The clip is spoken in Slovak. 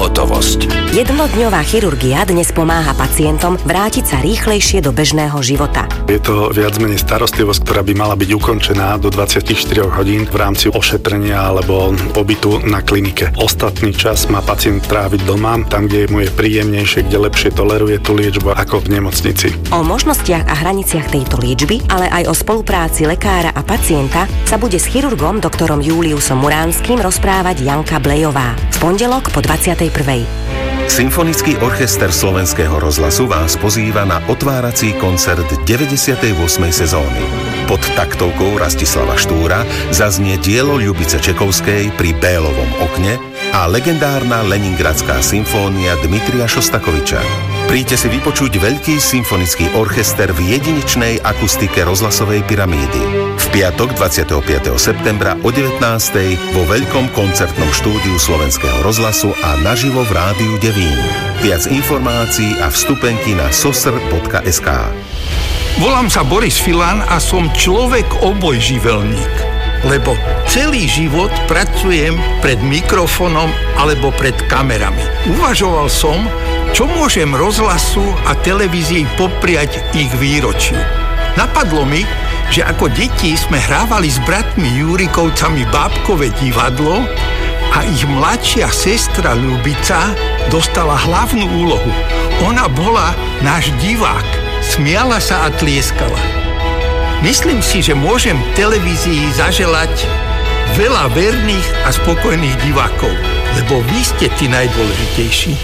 hotovosť. Jednodňová chirurgia dnes pomáha pacientom vrátiť sa rýchlejšie do bežného života. Je to viac menej starostlivosť, ktorá by mala byť ukončená do 24 hodín v rámci ošetrenia alebo pobytu na klinike. Ostatný čas má pacient tráviť doma, tam, kde mu je príjemnejšie, kde lepšie toleruje tú liečbu ako v nemocnici. O možnostiach a hraniciach tejto liečby, ale aj o spolupráci lekára a pacienta sa bude s chirurgom doktorom Juliusom Muránskym rozprávať Janka Blejová v pondelok po 21. Symfonický orchester Slovenského rozhlasu vás pozýva na otvárací koncert 98. sezóny. Pod taktovkou Rastislava Štúra zaznie dielo Ľubice Čekovskej Pri Bélovom okne a legendárna Leningradská symfónia Dmitrija Šostakoviča. Príďte si vypočuť veľký symfonický orchester v jedinečnej akustike rozhlasovej pyramídy. V piatok 25. septembra o 19. vo veľkom koncertnom štúdiu Slovenského rozhlasu a naživo v Rádiu Devín. Viac informácií a vstupenky na sosr.sk. Volám sa Boris Filan a som človek obojživelník, lebo celý život pracujem pred mikrofónom alebo pred kamerami. Uvažoval som, čo môžem rozhlasu a televízii popriať ich výročiu. Napadlo mi, že ako deti sme hrávali s bratmi Jurikovcami bábkové divadlo a ich mladšia sestra Ľubica dostala hlavnú úlohu. Ona bola náš divák, smiala sa a tlieskala. Myslím si, že môžem televízii zaželať veľa verných a spokojných divákov, lebo vy ste tí najdôležitejší.